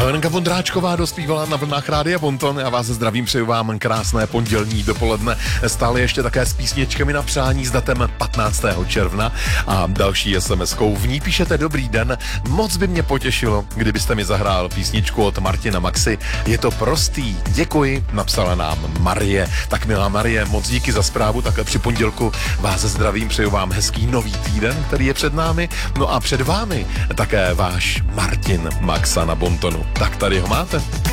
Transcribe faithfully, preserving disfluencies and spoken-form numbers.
Helenka Vondráčková dospívala na vlnách Rádia Bonton. Já vás zdravím, přeju vám krásné pondělní dopoledne. Stále ještě také s písničkami na přání s datem patnáctého června a další es em eskou. V ní píšete: dobrý den, moc by mě potěšilo, kdybyste mi zahrál písničku od Martina Maxy. Je to prostý, děkuji, napsala nám Marie. Tak milá Marie, moc díky za zprávu, takhle při pondělku vás zdravím, přeju vám hezký nový týden, který je před námi. No a před vámi také váš Martin Maxa na Bontonu. Tak tady ho máte.